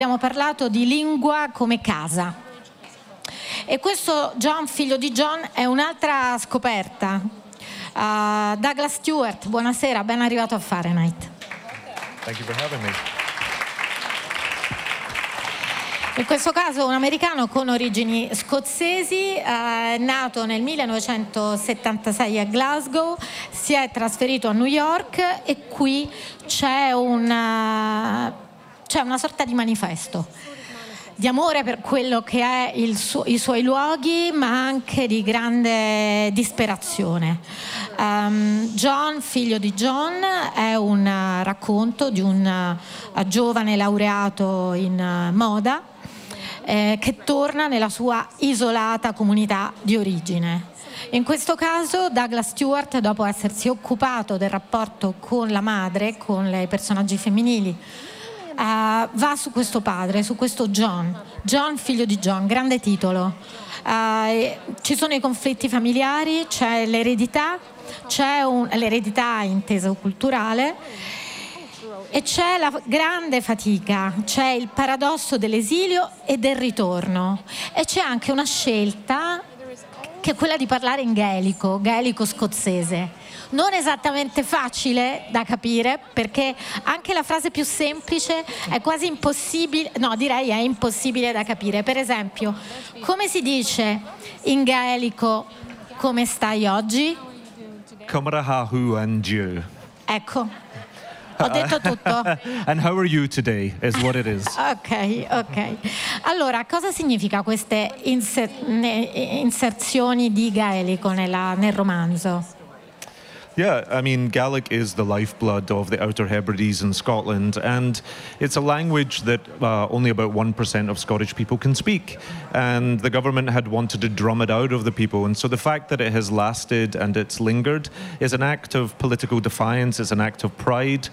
Abbiamo parlato di lingua come casa e questo John, figlio di John, è un'altra scoperta. Douglas Stewart, buonasera, ben arrivato a Fahrenheit. Thank you for having me. In questo caso un americano con origini scozzesi, nato nel 1976 a Glasgow, si è trasferito a New York e qui c'è una sorta di manifesto di amore per quello che è i suoi luoghi, ma anche di grande disperazione. John, figlio di John, è un racconto di un giovane laureato in moda che torna nella sua isolata comunità di origine. In questo caso Douglas Stewart, dopo essersi occupato del rapporto con la madre, con i personaggi femminili, va su questo padre, su questo John, figlio di John, grande titolo. Ci sono i conflitti familiari, c'è l'eredità, l'eredità intesa culturale, e c'è la grande fatica, c'è il paradosso dell'esilio e del ritorno, e c'è anche una scelta che è quella di parlare in gaelico scozzese. Non esattamente facile da capire, perché anche la frase più semplice è quasi impossibile, no, direi è impossibile da capire. Per esempio, come si dice in gaelico come stai oggi? Kamarahahu and you. Ecco, ho detto tutto. And how are you today is what it is. Ok. Allora, cosa significa queste inserzioni di gaelico nel romanzo? Yeah, I mean, Gaelic is the lifeblood of the Outer Hebrides in Scotland, and it's a language that only about 1% of Scottish people can speak. And the government had wanted to drum it out of the people. And so the fact that it has lasted and it's lingered is an act of political defiance, it's an act of pride.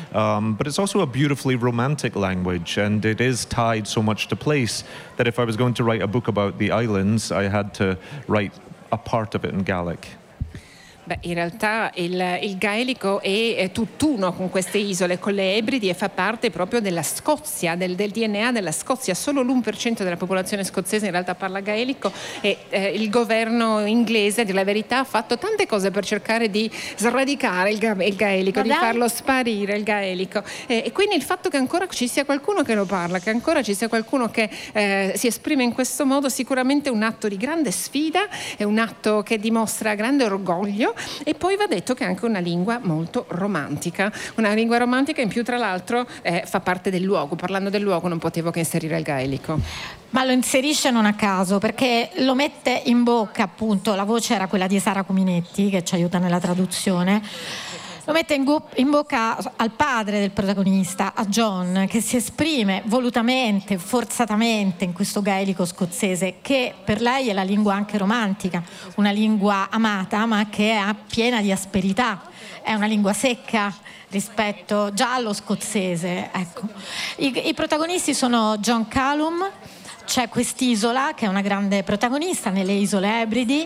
But it's also a beautifully romantic language, and it is tied so much to place that if I was going to write a book about the islands, I had to write a part of it in Gaelic. Beh, in realtà il gaelico è tutt'uno con queste isole, con le Ebridi, e fa parte proprio della Scozia, del DNA della Scozia. Solo l'1% della popolazione scozzese in realtà parla gaelico, e il governo inglese, a dire la verità, ha fatto tante cose per cercare di sradicare il gaelico, di farlo sparire il gaelico. E quindi il fatto che ancora ci sia qualcuno che lo parla, che ancora ci sia qualcuno che si esprime in questo modo, sicuramente è un atto di grande sfida, è un atto che dimostra grande orgoglio. E poi va detto che è anche una lingua molto romantica, in più, tra l'altro fa parte del luogo. Parlando del luogo non potevo che inserire il gaelico. Ma lo inserisce non a caso, perché lo mette in bocca, appunto, la voce era quella di Sara Cuminetti, che ci aiuta nella traduzione. Lo mette in bocca al padre del protagonista, a John, che si esprime volutamente, forzatamente in questo gaelico scozzese, che per lei è la lingua anche romantica, una lingua amata, ma che è piena di asperità, è una lingua secca rispetto già allo scozzese. Ecco. I protagonisti sono John Callum, c'è quest'isola che è una grande protagonista nelle isole Ebridi,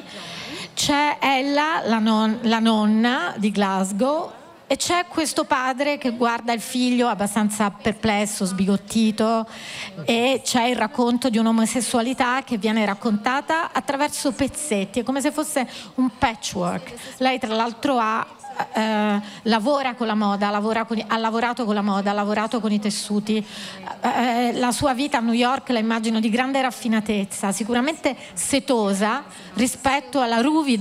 c'è Ella, la nonna di Glasgow, e c'è questo padre che guarda il figlio abbastanza perplesso, sbigottito, e c'è il racconto di un'omosessualità che viene raccontata attraverso pezzetti, è come se fosse un patchwork. Lei tra l'altro lavora con la moda, ha lavorato con la moda, ha lavorato con i tessuti. La sua vita a New York la immagino di grande raffinatezza, sicuramente setosa rispetto alla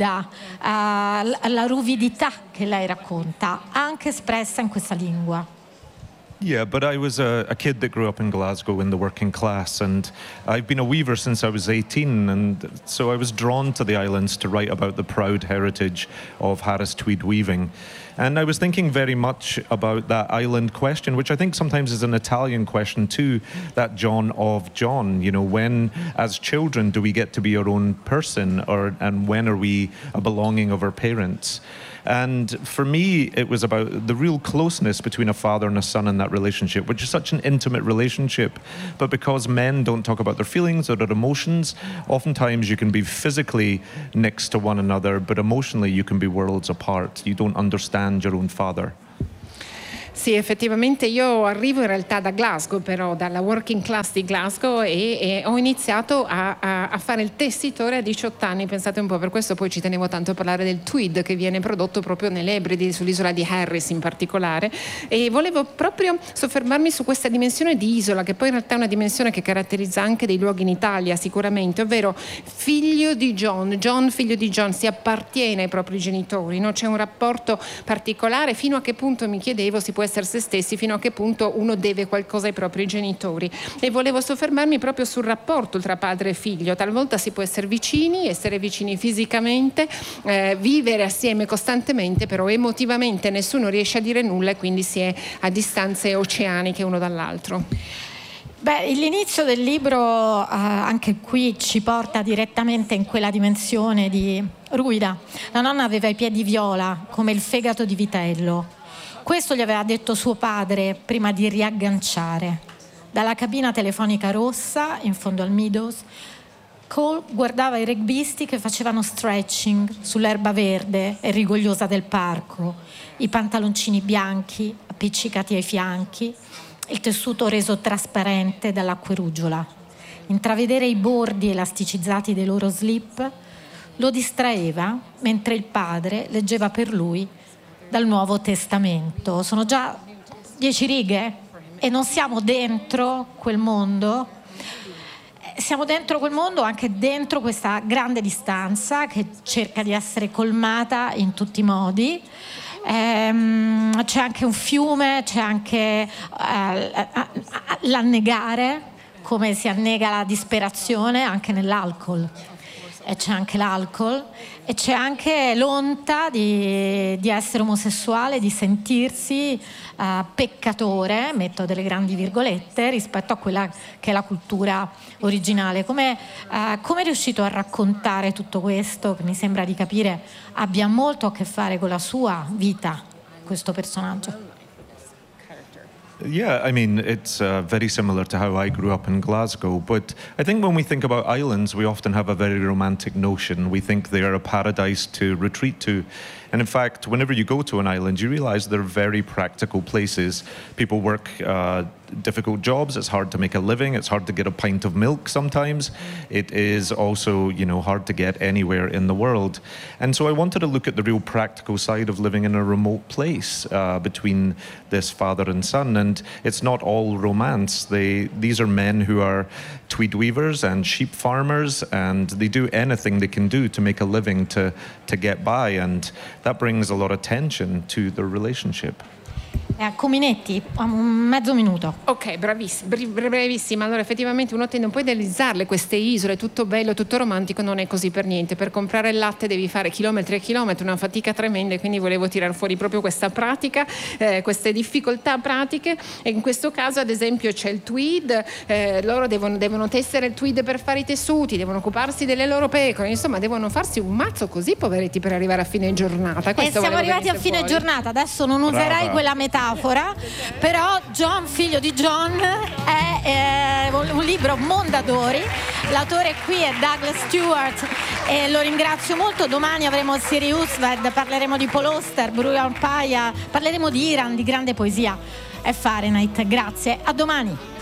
ruvidità che lei racconta, anche espressa in questa lingua. Yeah, but I was a kid that grew up in Glasgow in the working class, and I've been a weaver since I was 18, and so I was drawn to the islands to write about the proud heritage of Harris Tweed weaving. And I was thinking very much about that island question, which I think sometimes is an Italian question too, that John of John. You know, when as children do we get to be our own person, and when are we a belonging of our parents? And for me, it was about the real closeness between a father and a son in that relationship, which is such an intimate relationship. But because men don't talk about their feelings or their emotions, oftentimes you can be physically next to one another, but emotionally you can be worlds apart. You don't understand your own father. Sì, effettivamente io arrivo in realtà da Glasgow, però dalla working class di Glasgow, e ho iniziato a fare il tessitore a 18 anni, pensate un po', per questo poi ci tenevo tanto a parlare del tweed che viene prodotto proprio nelle Ebridi, sull'isola di Harris in particolare, e volevo proprio soffermarmi su questa dimensione di isola, che poi in realtà è una dimensione che caratterizza anche dei luoghi in Italia sicuramente, ovvero figlio di John figlio di John, si appartiene ai propri genitori, no? C'è un rapporto particolare, fino a che punto, mi chiedevo, si può essere se stessi, fino a che punto uno deve qualcosa ai propri genitori, e volevo soffermarmi proprio sul rapporto tra padre e figlio. Talvolta si può essere vicini fisicamente, vivere assieme costantemente, però emotivamente nessuno riesce a dire nulla e quindi si è a distanze oceaniche uno dall'altro. Beh, l'inizio del libro anche qui ci porta direttamente in quella dimensione di Ruida. La nonna aveva i piedi viola come il fegato di vitello. Questo gli aveva detto suo padre prima di riagganciare. Dalla cabina telefonica rossa, in fondo al Meadows, Cole guardava i rugbisti che facevano stretching sull'erba verde e rigogliosa del parco, i pantaloncini bianchi appiccicati ai fianchi, il tessuto reso trasparente dall'acqueruggiola. Intravedere i bordi elasticizzati dei loro slip lo distraeva mentre il padre leggeva per lui dal Nuovo Testamento. Sono già 10 righe e non siamo dentro quel mondo. Siamo dentro quel mondo, anche dentro questa grande distanza che cerca di essere colmata in tutti i modi. C'è anche un fiume, c'è anche l'annegare, come si annega la disperazione anche nell'alcol. E c'è anche l'alcol e c'è anche l'onta di essere omosessuale, di sentirsi peccatore, metto delle grandi virgolette, rispetto a quella che è la cultura originale. Come è riuscito a raccontare tutto questo, che mi sembra di capire abbia molto a che fare con la sua vita, questo personaggio? Yeah, I mean, it's very similar to how I grew up in Glasgow, but I think when we think about islands, we often have a very romantic notion. We think they are a paradise to retreat to. And in fact, whenever you go to an island, you realize they're very practical places. People work difficult jobs. It's hard to make a living. It's hard to get a pint of milk sometimes. It is also, hard to get anywhere in the world. And so I wanted to look at the real practical side of living in a remote place between this father and son. And it's not all romance. These are men who are tweed weavers and sheep farmers, and they do anything they can do to make a living to get by. And that brings a lot of tension to their relationship. Cominetti, un mezzo minuto. Ok, brevissima. Allora, effettivamente uno tende un po' a idealizzarle queste isole, tutto bello, tutto romantico, non è così per niente. Per comprare il latte devi fare chilometri e chilometri, una fatica tremenda, e quindi volevo tirare fuori proprio questa pratica, queste difficoltà pratiche. E in questo caso, ad esempio, c'è il tweed, loro devono tessere il tweed per fare i tessuti, devono occuparsi delle loro pecore, insomma devono farsi un mazzo così, poveretti, per arrivare a fine giornata. E siamo arrivati a fine giornata, adesso non userai quella metafora, però John figlio di John è un libro Mondadori. L'autore qui è Douglas Stewart e lo ringrazio molto. Domani avremo Siri Usved, parleremo di Paul Auster, Bruno Paglia, parleremo di Iran, di grande poesia e Fahrenheit. Grazie, a domani.